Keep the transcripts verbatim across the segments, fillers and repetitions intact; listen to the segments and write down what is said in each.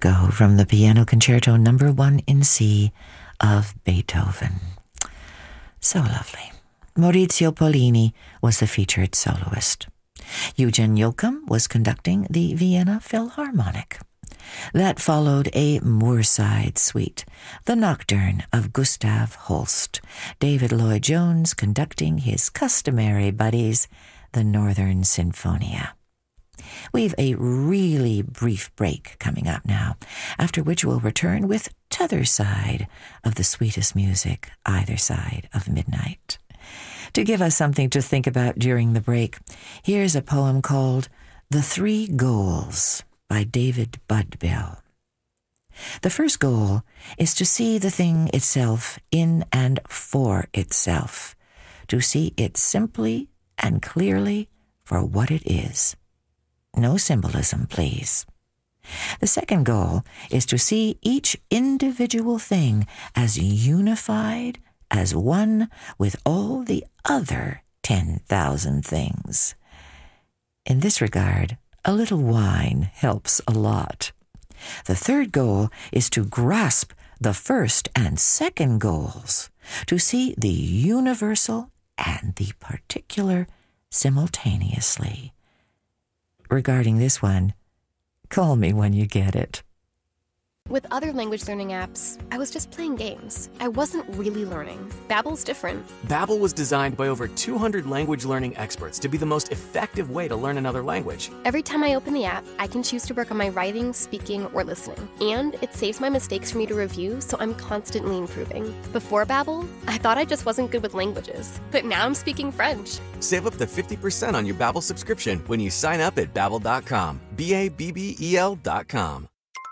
ago from the Piano Concerto Number One in C of Beethoven. So lovely. Maurizio Pollini was the featured soloist. Eugen Joachim was conducting the Vienna Philharmonic. That followed a Moorside suite, the Nocturne of Gustav Holst, David Lloyd-Jones conducting his customary buddies, the Northern Sinfonia. We've a really brief break coming up now, after which we'll return with t'other side of the sweetest music, either side of midnight. To give us something to think about during the break, here's a poem called The Three Goals by David Budbill. The first goal is to see the thing itself in and for itself, to see it simply and clearly for what it is. No symbolism, please. The second goal is to see each individual thing as unified, as one with all the other ten thousand things. In this regard, a little wine helps a lot. The third goal is to grasp the first and second goals, to see the universal and the particular simultaneously. Regarding this one, call me when you get it. With other language learning apps, I was just playing games. I wasn't really learning. Babbel's different. Babbel was designed by over two hundred language learning experts to be the most effective way to learn another language. Every time I open the app, I can choose to work on my writing, speaking, or listening. And it saves my mistakes for me to review, so I'm constantly improving. Before Babbel, I thought I just wasn't good with languages. But now I'm speaking French. Save up to fifty percent on your Babbel subscription when you sign up at babbel dot com. B A B B E L dot com.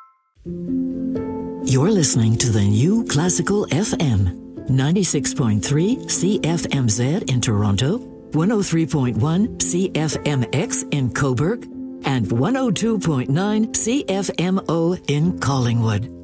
You're listening to the New Classical F M, ninety-six point three C F M Z in Toronto, one oh three point one C F M X in Cobourg, and one oh two point nine C F M O in Collingwood.